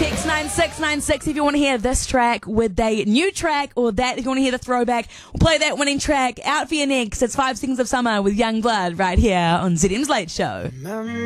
Text 9696 if you want to hear this track with a new track, or that if you want to hear the throwback. We'll play that winning track out for you next. It's 5 Seconds of Summer with Young Blood right here on ZM's Late Show.